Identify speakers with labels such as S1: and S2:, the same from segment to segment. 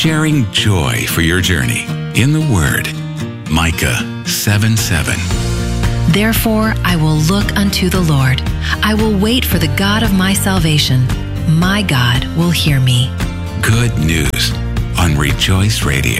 S1: sharing joy for your journey in the Word. Micah 7:7.
S2: Therefore I will look unto the Lord. I will wait for the God of my salvation. My God will hear me.
S1: Good news on Rejoice Radio.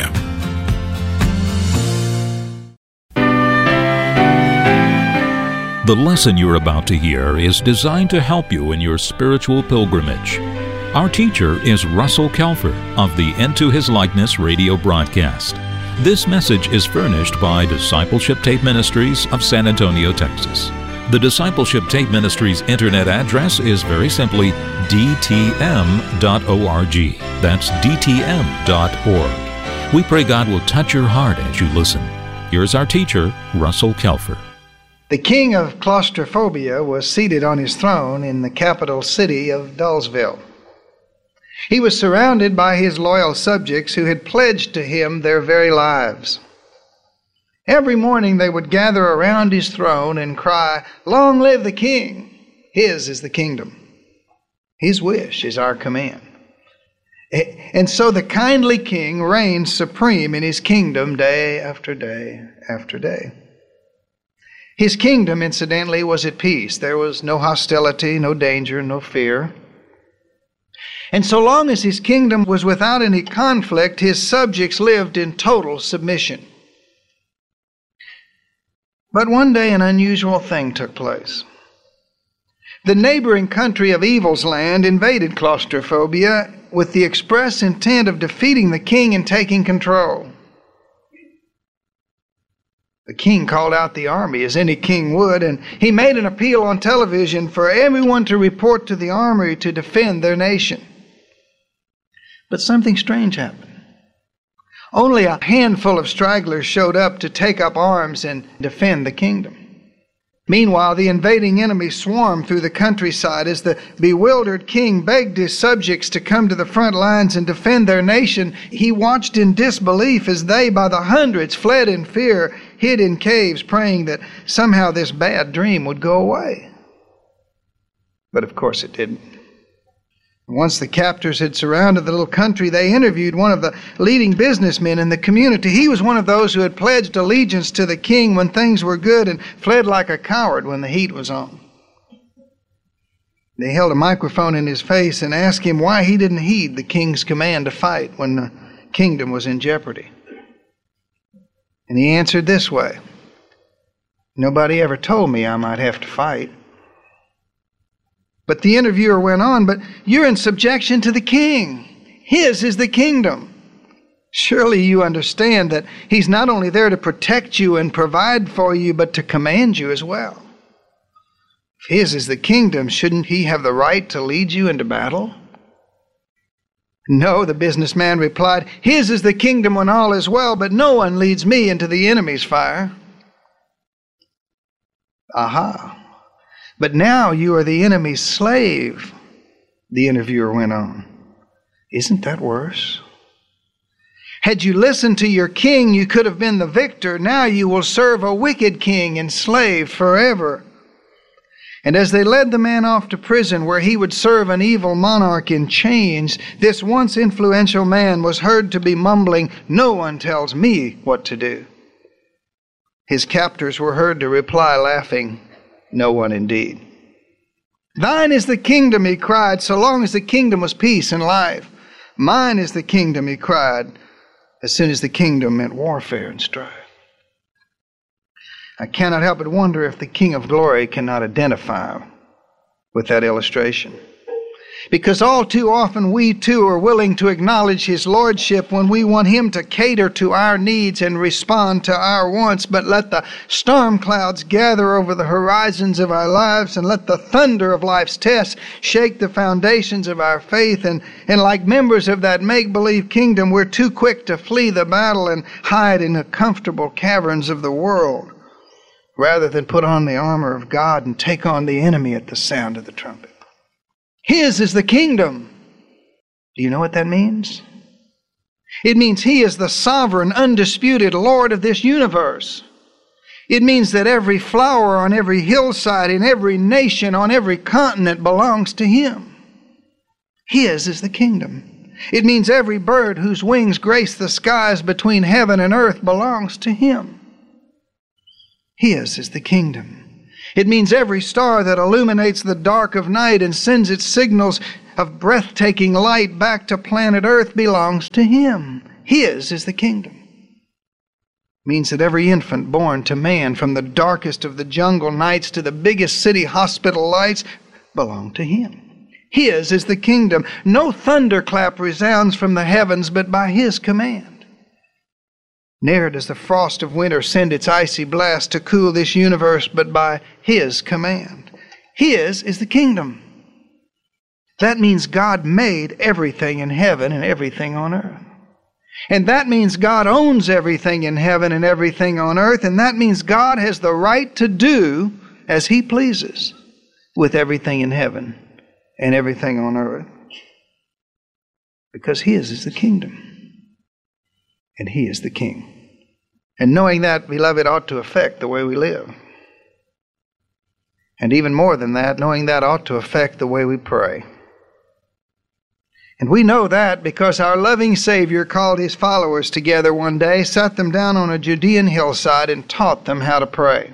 S3: The lesson you're about to hear is designed to help you in your spiritual pilgrimage. Our teacher is Russell Kelfer of the Into His Likeness radio broadcast. This message is furnished by Discipleship Tape Ministries of San Antonio, Texas. The Discipleship Tape Ministries internet address is very simply dtm.org. That's dtm.org. We pray God will touch your heart as you listen. Here's our teacher, Russell Kelfer.
S4: The king of claustrophobia was seated on his throne in the capital city of Dullsville. He was surrounded by his loyal subjects who had pledged to him their very lives. Every morning they would gather around his throne and cry, "Long live the king! His is the kingdom. His wish is our command." And so the kindly king reigned supreme in his kingdom day after day after day. His kingdom, incidentally, was at peace. There was no hostility, no danger, no fear. And so long as his kingdom was without any conflict, his subjects lived in total submission. But one day an unusual thing took place. The neighboring country of Evil's Land invaded claustrophobia with the express intent of defeating the king and taking control. The king called out the army, as any king would, and he made an appeal on television for everyone to report to the army to defend their nation. But something strange happened. Only a handful of stragglers showed up to take up arms and defend the kingdom. Meanwhile, the invading enemy swarmed through the countryside as the bewildered king begged his subjects to come to the front lines and defend their nation. He watched in disbelief as they, by the hundreds, fled in fear, hid in caves, praying that somehow this bad dream would go away. But of course it didn't. Once the captors had surrounded the little country, they interviewed one of the leading businessmen in the community. He was one of those who had pledged allegiance to the king when things were good and fled like a coward when the heat was on. They held a microphone in his face and asked him why he didn't heed the king's command to fight when the kingdom was in jeopardy. And he answered this way: "Nobody ever told me I might have to fight." But the interviewer went on, "But you're in subjection to the king. His is the kingdom. Surely you understand that he's not only there to protect you and provide for you, but to command you as well. If his is the kingdom, shouldn't he have the right to lead you into battle?" "No," the businessman replied, "his is the kingdom when all is well, but no one leads me into the enemy's fire." "Aha. But now you are the enemy's slave," the interviewer went on. "Isn't that worse? Had you listened to your king, you could have been the victor. Now you will serve a wicked king, enslaved forever." And as they led the man off to prison where he would serve an evil monarch in chains, this once influential man was heard to be mumbling, "No one tells me what to do." His captors were heard to reply, laughing, "No one indeed." "Thine is the kingdom," he cried, so long as the kingdom was peace and life. "Mine is the kingdom," he cried, as soon as the kingdom meant warfare and strife. I cannot help but wonder if the King of Glory cannot identify with that illustration. Because all too often we too are willing to acknowledge his lordship when we want him to cater to our needs and respond to our wants. But let the storm clouds gather over the horizons of our lives, and let the thunder of life's tests shake the foundations of our faith. And like members of that make-believe kingdom, we're too quick to flee the battle and hide in the comfortable caverns of the world, rather than put on the armor of God and take on the enemy at the sound of the trumpet. His is the kingdom. Do you know what that means? It means he is the sovereign, undisputed Lord of this universe. It means that every flower on every hillside, in every nation, on every continent belongs to him. His is the kingdom. It means every bird whose wings grace the skies between heaven and earth belongs to Him. His is the kingdom. It means every star that illuminates the dark of night and sends its signals of breathtaking light back to planet Earth belongs to Him. His is the kingdom. It means that every infant born to man, from the darkest of the jungle nights to the biggest city hospital lights, belong to Him. His is the kingdom. No thunderclap resounds from the heavens but by His command. Ne'er does the frost of winter send its icy blast to cool this universe but by His command. His is the kingdom. That means God made everything in heaven and everything on earth. And that means God owns everything in heaven and everything on earth. And that means God has the right to do as He pleases with everything in heaven and everything on earth. Because His is the kingdom. And He is the King. And knowing that, beloved, ought to affect the way we live. And even more than that, knowing that ought to affect the way we pray. And we know that because our loving Savior called His followers together one day, sat them down on a Judean hillside, and taught them how to pray.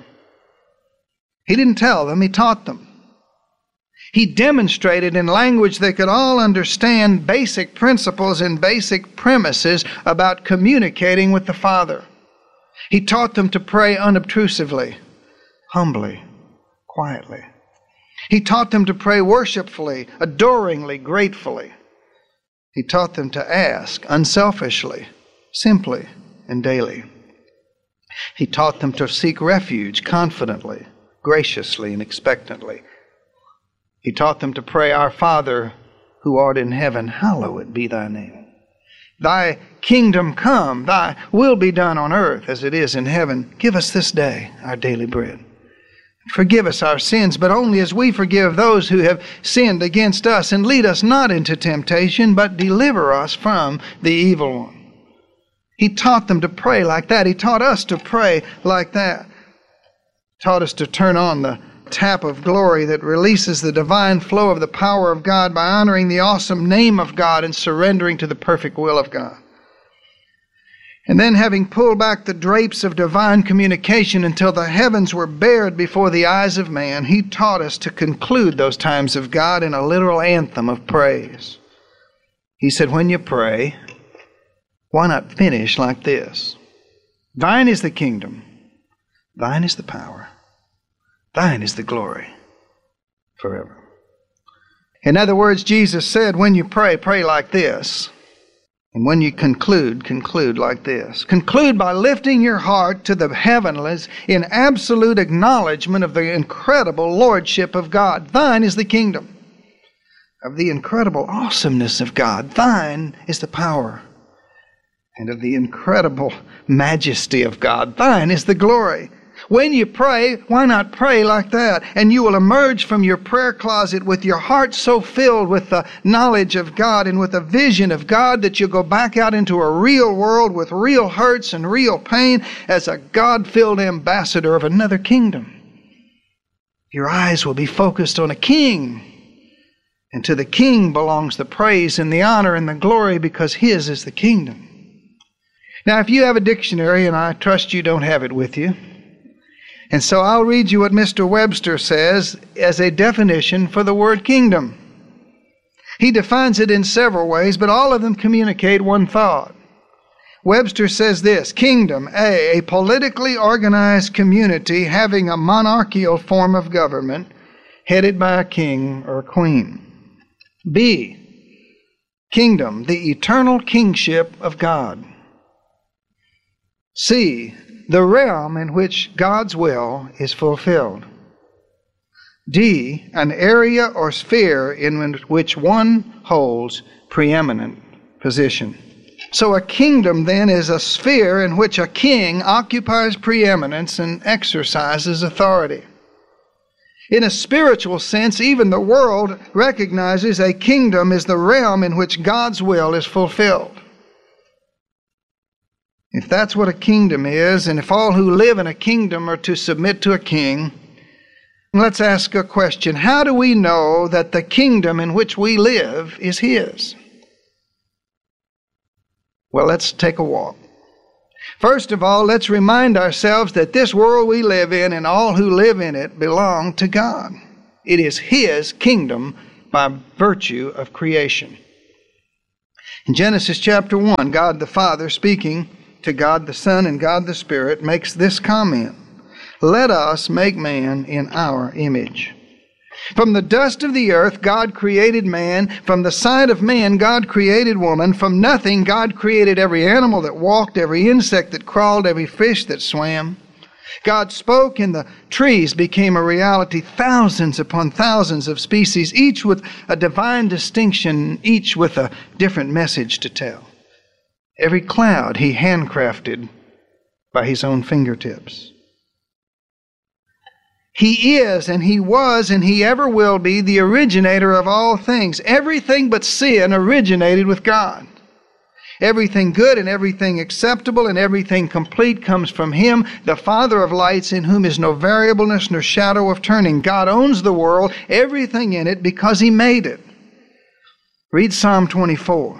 S4: He didn't tell them, He taught them. He demonstrated in language they could all understand basic principles and basic premises about communicating with the Father. He taught them to pray unobtrusively, humbly, quietly. He taught them to pray worshipfully, adoringly, gratefully. He taught them to ask unselfishly, simply, and daily. He taught them to seek refuge confidently, graciously, and expectantly. He taught them to pray, Our Father, who art in heaven, hallowed be thy name. Thy kingdom come, thy will be done on earth as it is in heaven. Give us this day our daily bread. Forgive us our sins, but only as we forgive those who have sinned against us. And lead us not into temptation, but deliver us from the evil one. He taught them to pray like that. He taught us to pray like that. He taught us to turn on the tap of glory that releases the divine flow of the power of God by honoring the awesome name of God and surrendering to the perfect will of God. And then, having pulled back the drapes of divine communication until the heavens were bared before the eyes of man, He taught us to conclude those times of God in a literal anthem of praise. He said, when you pray, why not finish like this? Thine is the kingdom, thine is the power, thine is the glory forever. In other words, Jesus said, when you pray, pray like this. And when you conclude, conclude like this. Conclude by lifting your heart to the heavenlies in absolute acknowledgement of the incredible lordship of God. Thine is the kingdom, of the incredible awesomeness of God. Thine is the power, and of the incredible majesty of God. Thine is the glory. When you pray, why not pray like that? And you will emerge from your prayer closet with your heart so filled with the knowledge of God and with a vision of God that you'll go back out into a real world with real hurts and real pain as a God-filled ambassador of another kingdom. Your eyes will be focused on a king. And to the king belongs the praise and the honor and the glory because His is the kingdom. Now, if you have a dictionary, and I trust you don't have it with you, and so I'll read you what Mr. Webster says as a definition for the word kingdom. He defines it in several ways, but all of them communicate one thought. Webster says this: kingdom, A, politically organized community having a monarchical form of government headed by a king or a queen. B, kingdom, the eternal kingship of God. C, the realm in which God's will is fulfilled. D, an area or sphere in which one holds preeminent position. So a kingdom then is a sphere in which a king occupies preeminence and exercises authority. In a spiritual sense, even the world recognizes a kingdom is the realm in which God's will is fulfilled. If that's what a kingdom is, and if all who live in a kingdom are to submit to a king, let's ask a question. How do we know that the kingdom in which we live is His? Well, let's take a walk. First of all, let's remind ourselves that this world we live in and all who live in it belong to God. It is His kingdom by virtue of creation. In Genesis chapter 1, God the Father, speaking to God the Son and God the Spirit, makes this comment: "Let us make man in our image." From the dust of the earth, God created man. From the side of man, God created woman. From nothing, God created every animal that walked, every insect that crawled, every fish that swam. God spoke and the trees became a reality, thousands upon thousands of species, each with a divine distinction, each with a different message to tell. Every cloud He handcrafted by His own fingertips. He is and He was and He ever will be the originator of all things. Everything but sin originated with God. Everything good and everything acceptable and everything complete comes from Him, the Father of lights, in whom is no variableness nor shadow of turning. God owns the world, everything in it, because He made it. Read Psalm 24.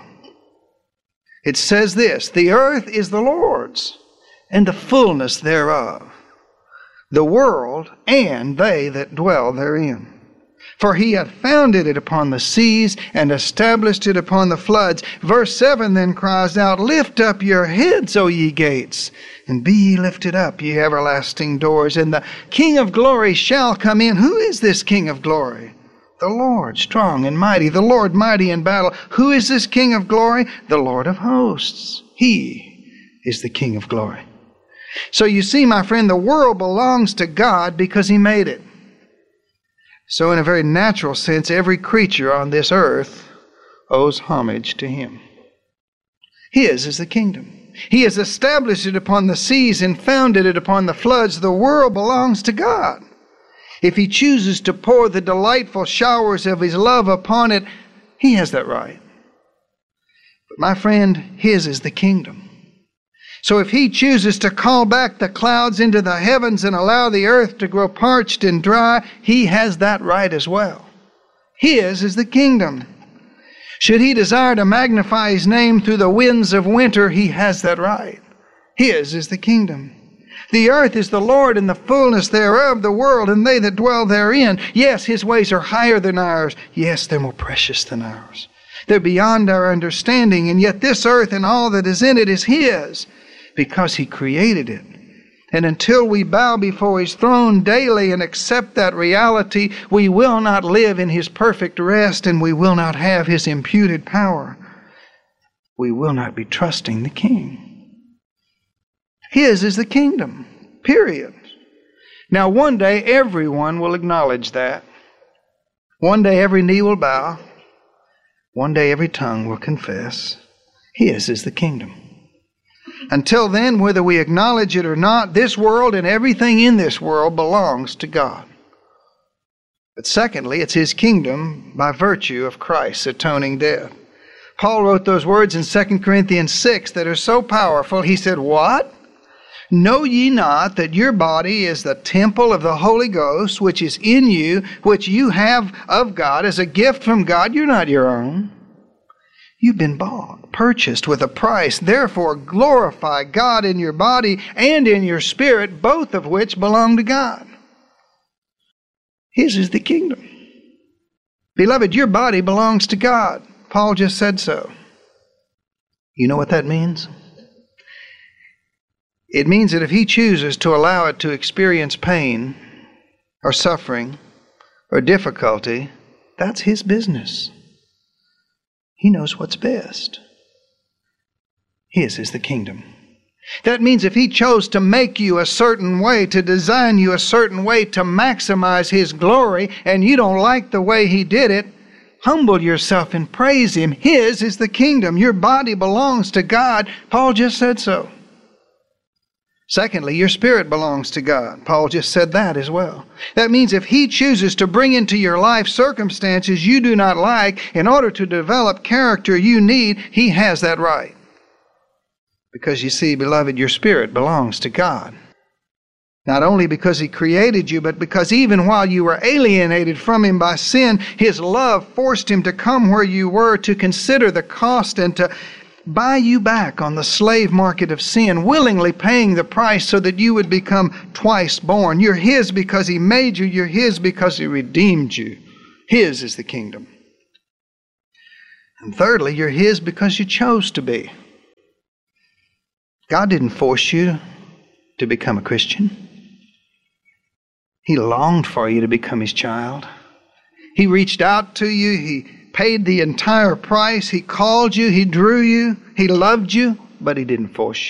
S4: It says this: "The earth is the Lord's, and the fullness thereof, the world and they that dwell therein. For He hath founded it upon the seas and established it upon the floods." Verse 7 then cries out, "Lift up your heads, O ye gates, and be ye lifted up, ye everlasting doors, and the King of glory shall come in." Who is this King of glory? The Lord, strong and mighty, the Lord mighty in battle. Who is this King of glory? The Lord of hosts. He is the King of glory. So you see, my friend, the world belongs to God because He made it. So in a very natural sense, every creature on this earth owes homage to Him. His is the kingdom. He has established it upon the seas and founded it upon the floods. The world belongs to God. If He chooses to pour the delightful showers of His love upon it, He has that right. But my friend, His is the kingdom. So if He chooses to call back the clouds into the heavens and allow the earth to grow parched and dry, He has that right as well. His is the kingdom. Should He desire to magnify His name through the winds of winter, He has that right. His is the kingdom. The earth is the Lord and the fullness thereof, the world and they that dwell therein. Yes, His ways are higher than ours. Yes, they're more precious than ours. They're beyond our understanding, and yet this earth and all that is in it is His, because He created it. And until we bow before His throne daily and accept that reality, we will not live in His perfect rest, and we will not have His imputed power. We will not be trusting the King. His is the kingdom, period. Now one day everyone will acknowledge that. One day every knee will bow. One day every tongue will confess. His is the kingdom. Until then, whether we acknowledge it or not, this world and everything in this world belongs to God. But secondly, it's His kingdom by virtue of Christ's atoning death. Paul wrote those words in 2 Corinthians 6 that are so powerful. He said, "What? Know ye not that your body is the temple of the Holy Ghost, which is in you, which you have of God as a gift from God? You're not your own. You've been bought, purchased with a price. Therefore glorify God in your body and in your spirit, both of which belong to God." His is the kingdom. Beloved, your body belongs to God. Paul just said so. You know what that means? It means that if He chooses to allow it to experience pain or suffering or difficulty, that's His business. He knows what's best. His is the kingdom. That means if He chose to make you a certain way, to design you a certain way, to maximize His glory, and you don't like the way He did it, humble yourself and praise Him. His is the kingdom. Your body belongs to God. Paul just said so. Secondly, your spirit belongs to God. Paul just said that as well. That means if He chooses to bring into your life circumstances you do not like in order to develop character you need, He has that right. Because you see, beloved, your spirit belongs to God. Not only because He created you, but because even while you were alienated from Him by sin, His love forced Him to come where you were, to consider the cost and to buy you back on the slave market of sin, willingly paying the price so that you would become twice born. You're His because He made you. You're His because He redeemed you. His is the kingdom. And thirdly, you're His because you chose to be. God didn't force you to become a Christian. He longed for you to become His child. He reached out to you. He paid the entire price. He called you. He drew you. He loved you, but He didn't force